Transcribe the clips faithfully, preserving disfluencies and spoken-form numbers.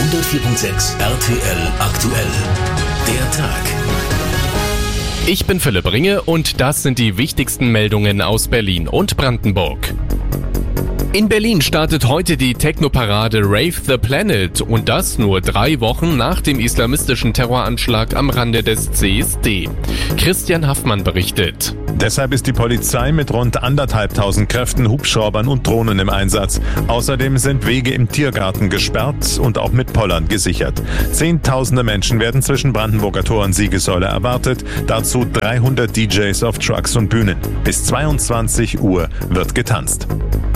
hundertvier Komma sechs R T L aktuell. Der Tag. Ich bin Philipp Ringe und das sind die wichtigsten Meldungen aus Berlin und Brandenburg. In Berlin startet heute die Techno-Parade Rave the Planet und das nur drei Wochen nach dem islamistischen Terroranschlag am Rande des C S D. Christian Haffmann berichtet. Deshalb ist die Polizei mit rund anderthalbtausend Kräften, Hubschraubern und Drohnen im Einsatz. Außerdem sind Wege im Tiergarten gesperrt und auch mit Pollern gesichert. Zehntausende Menschen werden zwischen Brandenburger Tor und Siegessäule erwartet. Dazu dreihundert D Js auf Trucks und Bühnen. Bis zweiundzwanzig Uhr wird getanzt.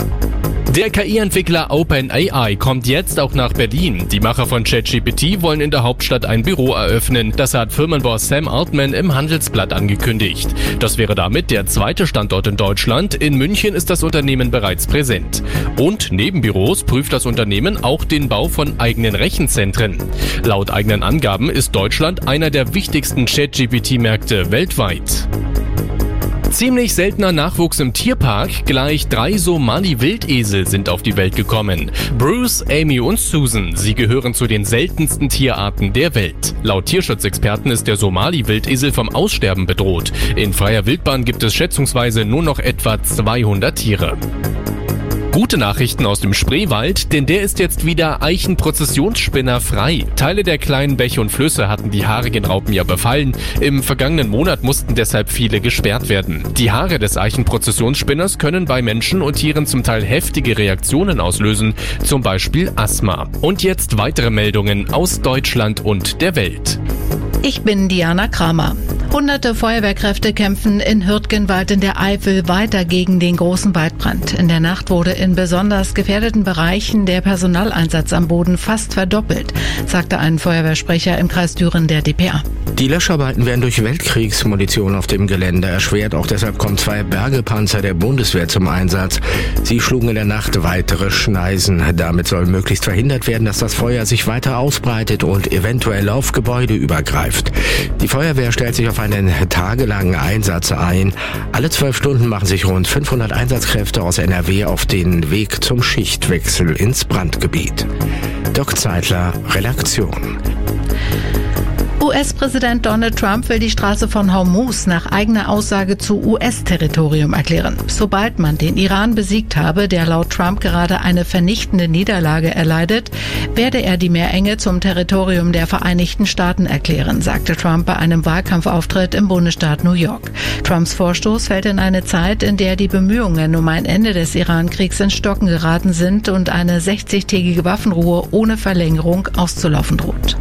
Der K I-Entwickler OpenAI kommt jetzt auch nach Berlin. Die Macher von ChatGPT wollen in der Hauptstadt ein Büro eröffnen. Das hat Firmenboss Sam Altman im Handelsblatt angekündigt. Das wäre damit der zweite Standort in Deutschland. In München ist das Unternehmen bereits präsent. Und neben Büros prüft das Unternehmen auch den Bau von eigenen Rechenzentren. Laut eigenen Angaben ist Deutschland einer der wichtigsten ChatGPT-Märkte weltweit. Ziemlich seltener Nachwuchs im Tierpark, gleich drei Somali-Wildesel sind auf die Welt gekommen. Bruce, Amy und Susan, sie gehören zu den seltensten Tierarten der Welt. Laut Tierschutzexperten ist der Somali-Wildesel vom Aussterben bedroht. In freier Wildbahn gibt es schätzungsweise nur noch etwa zweihundert Tiere. Gute Nachrichten aus dem Spreewald, denn der ist jetzt wieder Eichenprozessionsspinner frei. Teile der kleinen Bäche und Flüsse hatten die haarigen Raupen ja befallen. Im vergangenen Monat mussten deshalb viele gesperrt werden. Die Haare des Eichenprozessionsspinners können bei Menschen und Tieren zum Teil heftige Reaktionen auslösen, zum Beispiel Asthma. Und jetzt weitere Meldungen aus Deutschland und der Welt. Ich bin Diana Kramer. Hunderte Feuerwehrkräfte kämpfen in Hürtgenwald in der Eifel weiter gegen den großen Waldbrand. In der Nacht wurde in besonders gefährdeten Bereichen der Personaleinsatz am Boden fast verdoppelt, sagte ein Feuerwehrsprecher im Kreis Düren der D P A. Die Löscharbeiten werden durch Weltkriegsmunition auf dem Gelände erschwert. Auch deshalb kommen zwei Bergepanzer der Bundeswehr zum Einsatz. Sie schlugen in der Nacht weitere Schneisen. Damit soll möglichst verhindert werden, dass das Feuer sich weiter ausbreitet und eventuell auf Gebäude übergreift. Die Feuerwehr stellt sich auf einen tagelangen Einsatz ein. Alle zwölf Stunden machen sich rund fünfhundert Einsatzkräfte aus N R W auf den Weg zum Schichtwechsel ins Brandgebiet. Dirk Zeitler, Redaktion. U S-Präsident Donald Trump will die Straße von Hormuz nach eigener Aussage zu U S-Territorium erklären. Sobald man den Iran besiegt habe, der laut Trump gerade eine vernichtende Niederlage erleidet, werde er die Meerenge zum Territorium der Vereinigten Staaten erklären, sagte Trump bei einem Wahlkampfauftritt im Bundesstaat New York. Trumps Vorstoß fällt in eine Zeit, in der die Bemühungen um ein Ende des Iran-Kriegs ins Stocken geraten sind und eine sechzigtägige Waffenruhe ohne Verlängerung auszulaufen droht.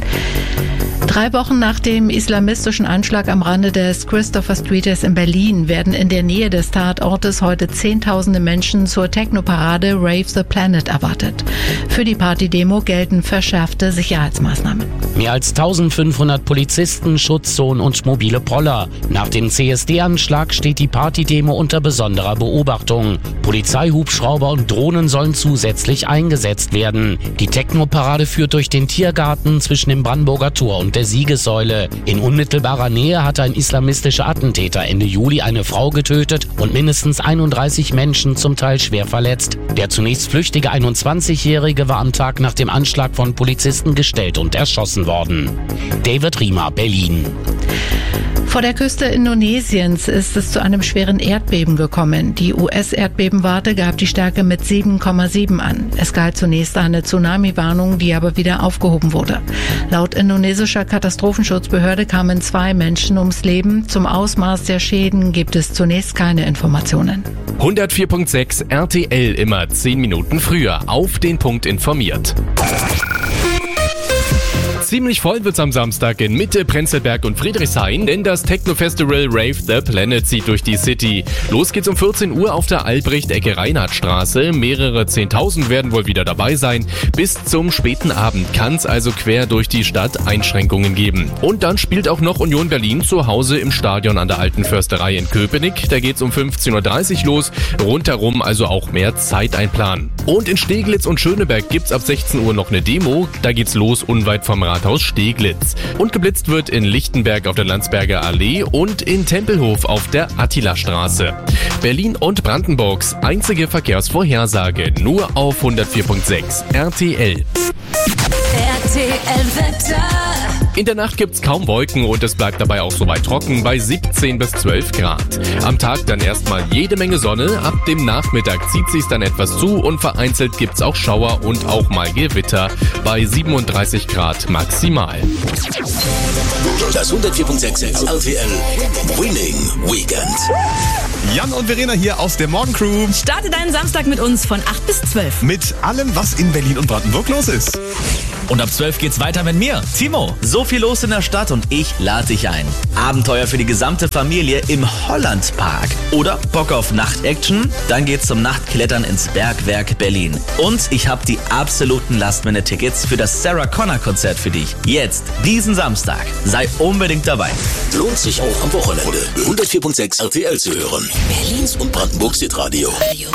Drei Wochen nach dem islamistischen Anschlag am Rande des Christopher Streets in Berlin werden in der Nähe des Tatortes heute Zehntausende Menschen zur Techno-Parade Rave the Planet erwartet. Für die Partydemo gelten verschärfte Sicherheitsmaßnahmen. Mehr als eintausendfünfhundert Polizisten, Schutzzonen und mobile Poller. Nach dem C S D-Anschlag steht die Partydemo unter besonderer Beobachtung. Polizeihubschrauber und Drohnen sollen zusätzlich eingesetzt werden. Die Techno-Parade führt durch den Tiergarten zwischen dem Brandenburger Tor und der Siegessäule. In unmittelbarer Nähe hatte ein islamistischer Attentäter Ende Juli eine Frau getötet und mindestens einunddreißig Menschen zum Teil schwer verletzt. Der zunächst flüchtige einundzwanzigjährige war am Tag nach dem Anschlag von Polizisten gestellt und erschossen worden. David Riemer, Berlin. Vor der Küste Indonesiens ist es zu einem schweren Erdbeben gekommen. Die U S-Erdbebenwarte gab die Stärke mit sieben Komma sieben an. Es galt zunächst eine Tsunami-Warnung, die aber wieder aufgehoben wurde. Laut indonesischer Katastrophenschutzbehörde kamen zwei Menschen ums Leben. Zum Ausmaß der Schäden gibt es zunächst keine Informationen. hundertvier Komma sechs R T L immer zehn Minuten früher auf den Punkt informiert. Ziemlich voll wird's am Samstag in Mitte, Prenzlberg und Friedrichshain, denn das Techno-Festival Rave the Planet zieht durch die City. Los geht's um vierzehn Uhr auf der Albrecht-Ecke-Reinhardt-Straße. Mehrere Zehntausend werden wohl wieder dabei sein. Bis zum späten Abend kann's also quer durch die Stadt Einschränkungen geben. Und dann spielt auch noch Union Berlin zu Hause im Stadion an der Alten Försterei in Köpenick. Da geht's um fünfzehn Uhr dreißig los. Rundherum also auch mehr Zeit einplanen. Und in Steglitz und Schöneberg gibt's ab sechzehn Uhr noch eine Demo. Da geht's los unweit vom Rathaus Steglitz. Und geblitzt wird in Lichtenberg auf der Landsberger Allee und in Tempelhof auf der Attila-Straße. Berlin und Brandenburgs einzige Verkehrsvorhersage nur auf hundertvier Komma sechs R T L. T L-Wetter. In der Nacht gibt's kaum Wolken und es bleibt dabei auch soweit trocken bei siebzehn bis zwölf Grad. Am Tag dann erstmal jede Menge Sonne, ab dem Nachmittag zieht sich's dann etwas zu und vereinzelt gibt's auch Schauer und auch mal Gewitter bei siebenunddreißig Grad maximal. Das hundertvier Komma sechs R T L Winning Weekend. Jan und Verena hier aus der Morgencrew. Starte deinen Samstag mit uns von acht bis zwölf. Mit allem, was in Berlin und Brandenburg los ist. Und ab zwölf geht's weiter mit mir, Timo. So viel los in der Stadt und ich lade dich ein. Abenteuer für die gesamte Familie im Hollandpark. Oder Bock auf Nachtaction? Dann geht's zum Nachtklettern ins Bergwerk Berlin. Und ich habe die absoluten Last-Minute-Tickets für das Sarah Connor-Konzert für dich. Jetzt, diesen Samstag. Sei unbedingt dabei. Lohnt sich auch am Wochenende. hundertvier Komma sechs R T L zu hören. Berlins und Brandenburgs Hitradio.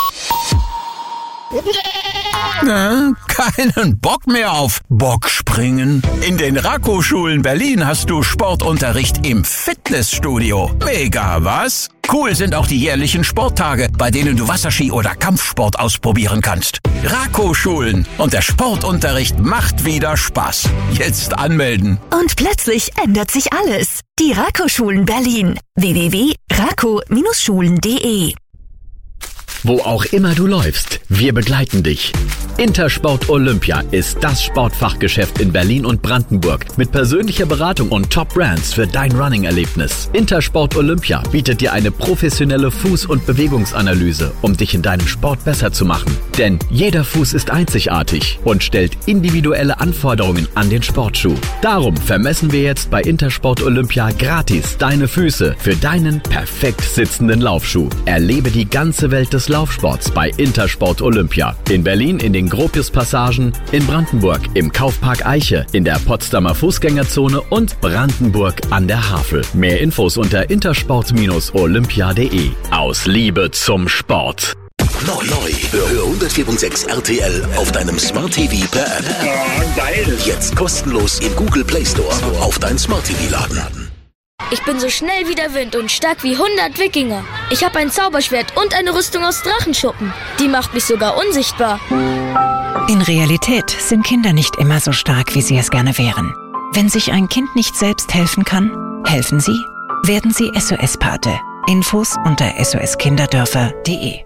Na, keinen Bock mehr auf Bockspringen? In den Rako-Schulen Berlin hast du Sportunterricht im Fitnessstudio. Mega, was? Cool sind auch die jährlichen Sporttage, bei denen du Wasserski oder Kampfsport ausprobieren kannst. Rako-Schulen und der Sportunterricht macht wieder Spaß. Jetzt anmelden. Und plötzlich ändert sich alles. Die Rako-Schulen Berlin. w w w punkt rako Bindestrich schulen punkt de Wo auch immer du läufst, wir begleiten dich. Intersport Olympia ist das Sportfachgeschäft in Berlin und Brandenburg mit persönlicher Beratung und Top-Brands für dein Running-Erlebnis. Intersport Olympia bietet dir eine professionelle Fuß- und Bewegungsanalyse, um dich in deinem Sport besser zu machen. Denn jeder Fuß ist einzigartig und stellt individuelle Anforderungen an den Sportschuh. Darum vermessen wir jetzt bei Intersport Olympia gratis deine Füße für deinen perfekt sitzenden Laufschuh. Erlebe die ganze Welt des Laufsports bei Intersport Olympia. In Berlin in den Gropius-Passagen, in Brandenburg im Kaufpark Eiche, in der Potsdamer Fußgängerzone und Brandenburg an der Havel. Mehr Infos unter intersport Bindestrich olympia punkt de. Aus Liebe zum Sport. Neu, neu. Hör hundertvier Komma sechs R T L auf deinem Smart T V per App. Oh, geil. Jetzt kostenlos im Google Play Store auf dein Smart T V laden. Ich bin so schnell wie der Wind und stark wie hundert Wikinger. Ich habe ein Zauberschwert und eine Rüstung aus Drachenschuppen. Die macht mich sogar unsichtbar. In Realität sind Kinder nicht immer so stark, wie sie es gerne wären. Wenn sich ein Kind nicht selbst helfen kann, helfen Sie. Werden Sie S O S-Pate. Infos unter s o s kinderdörfer punkt de.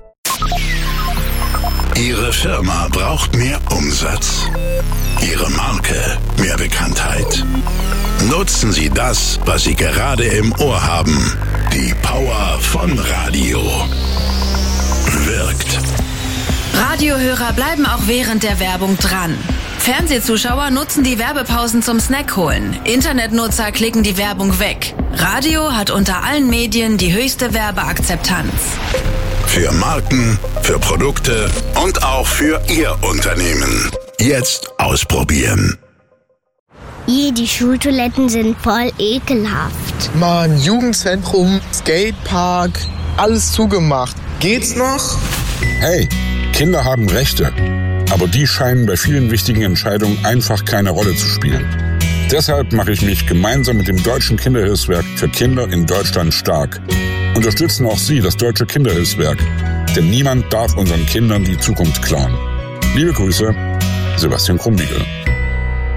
Ihre Firma braucht mehr Umsatz. Ihre Marke mehr Bekanntheit. Nutzen Sie das, was Sie gerade im Ohr haben. Die Power von Radio. Wirkt. Radiohörer bleiben auch während der Werbung dran. Fernsehzuschauer nutzen die Werbepausen zum Snack holen. Internetnutzer klicken die Werbung weg. Radio hat unter allen Medien die höchste Werbeakzeptanz. Für Marken, für Produkte und auch für Ihr Unternehmen. Jetzt ausprobieren. Je, die Schultoiletten sind voll ekelhaft. Mann, Jugendzentrum, Skatepark, alles zugemacht. Geht's noch? Hey, Kinder haben Rechte. Aber die scheinen bei vielen wichtigen Entscheidungen einfach keine Rolle zu spielen. Deshalb mache ich mich gemeinsam mit dem Deutschen Kinderhilfswerk für Kinder in Deutschland stark. Unterstützen auch Sie das Deutsche Kinderhilfswerk. Denn niemand darf unseren Kindern die Zukunft klauen. Liebe Grüße, Sebastian Krumbiegel.